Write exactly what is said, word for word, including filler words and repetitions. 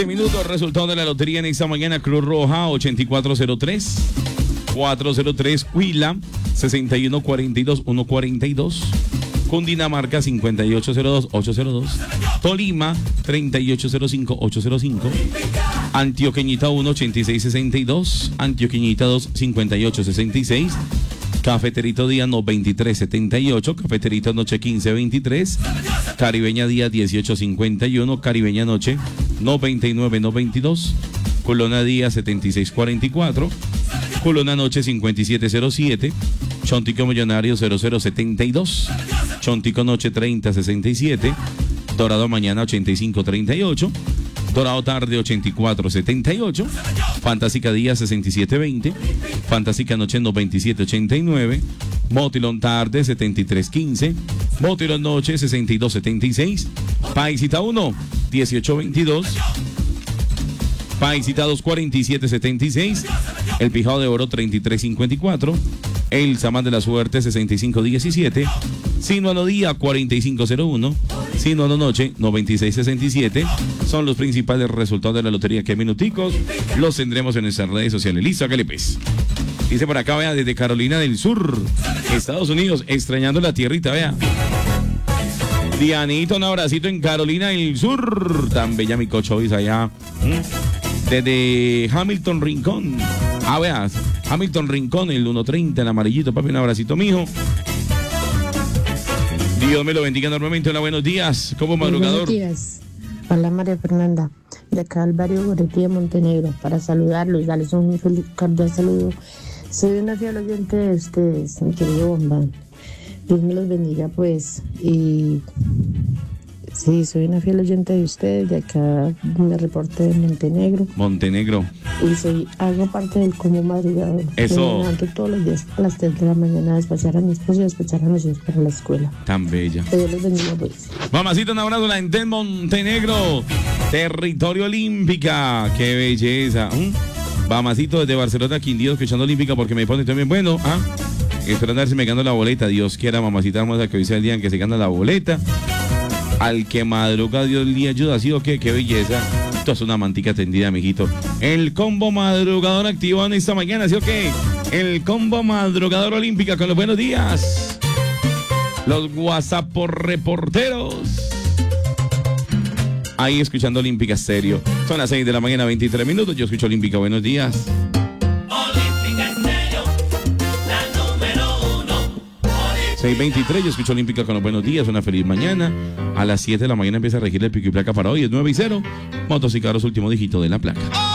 Minutos, resultado de la lotería en esta mañana. Cruz Roja ochenta y cuatro cero tres, cuatro cero tres, Huila sesenta y uno cuarenta y dos, ciento cuarenta y dos, Cundinamarca cincuenta y ocho cero dos, ochocientos dos, Tolima treinta y ocho cero cinco, ochocientos cinco, Antioqueñita uno ochenta y seis sesenta y dos, Antioqueñita dos cincuenta y ocho sesenta y seis, Cafeterito Día no veintitrés setenta y ocho, Cafeterito Noche quince veintitrés, Caribeña Día dieciocho cincuenta y uno, Caribeña Noche noventa y nueve noventa y dos, Colona Día setenta y seis cuarenta y cuatro, Colona Noche cincuenta y siete cero siete, Chontico Millonario cero cero setenta y dos, Chontico Noche treinta sesenta y siete, Dorado Mañana ochenta y cinco treinta y ocho, Dorado Tarde ochenta y cuatro setenta y ocho, Fantástica Día sesenta y siete veinte, Fantástica Noche noventa y siete ochenta y nueve, Motilón Tarde setenta y tres quince, Motilón Noche sesenta y dos setenta y seis, Paisita uno dieciocho veintidós, Paisita dos cuarenta y siete setenta y seis, El Pijao de Oro treinta y tres cincuenta y cuatro, El Samán de la Suerte sesenta y cinco diecisiete, Sinuano Día cuarenta y cinco cero uno, Sinuano Noche noventa y seis sesenta y siete. Son los principales resultados de la lotería. Que minuticos los tendremos en nuestras redes sociales. Listo, hágale pues. Dice por acá, vea, desde Carolina del Sur, Estados Unidos, extrañando la tierrita, vea. Dianita, un abracito en Carolina del Sur. Tan bella mi cochovis allá. Desde Hamilton Rincón. Ah, veas, Hamilton Rincón, el ciento treinta, el amarillito, papi, un abracito, mijo. Dios me lo bendiga enormemente. Hola, buenos días. ¿Cómo madrugador? Buenos días. Hola, María Fernanda, de acá al barrio Goretí de Montenegro, para saludarlos, darles un feliz cordial saludo. Soy una fiel oyente de ustedes, mi querido Bomba. Dios me los bendiga, pues. Y sí, soy una fiel oyente de ustedes, de acá me reporte de Montenegro. Montenegro. Y soy, hago parte del combo madrugador. Eso. Me levanto todos los días a las tres de la mañana a despachar a mi esposo y a despachar a mis hijos para la escuela. Tan bella. Que Dios los bendiga, pues. Mamacita, un abrazo, la gente en Montenegro, territorio olímpica. Qué belleza. ¿Mm? Mamacito desde Barcelona, Quindío, escuchando olímpica porque me pone también bueno. ¿Ah? Esperando a ver si me gano la boleta. Dios quiera, mamacita, vamos a que hoy sea el día en que se gana la boleta. Al que madruga, Dios le ayuda, ¿sí o qué? Qué belleza. Esto es una mantica tendida, mijito. El combo madrugador activado en esta mañana, ¿sí o qué? El combo madrugador olímpica con los buenos días. Los WhatsApp por reporteros. Ahí escuchando Olímpica Estéreo. Son las seis de la mañana, veintitrés minutos. Yo escucho Olímpica, buenos días. Olímpica Estéreo, la número uno. seis veintitrés, yo escucho Olímpica con los buenos días. Una feliz mañana. A las siete de la mañana empieza a regir el pico y placa para hoy. Es nueve y cero. Motos y carros, último dígito de la placa.